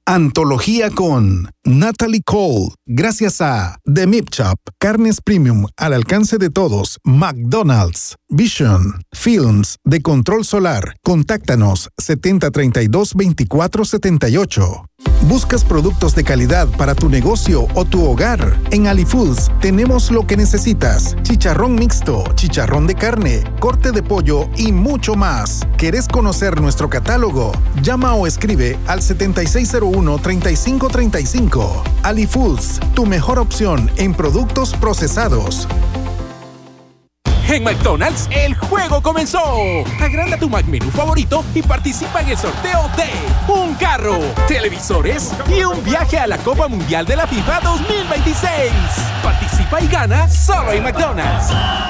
Antología con Natalie Cole. Gracias a The Meat Shop, carnes premium al alcance de todos. McDonald's, Vision, Films de control solar. Contáctanos 7032-2478. ¿Buscas productos de calidad para tu negocio o tu hogar? En Ali Foods tenemos lo que necesitas. Chicharrón mixto, chicharrón de carne, corte de pollo y mucho más. ¿Querés conocer nuestro catálogo? Llama o escribe al 7601-3535. Ali Foods, tu mejor opción en productos procesados. En McDonald's, el juego comenzó. Agranda tu McMenú favorito y participa en el sorteo de un carro, televisores y un viaje a la Copa Mundial de la FIFA 2026. Participa y gana solo en McDonald's.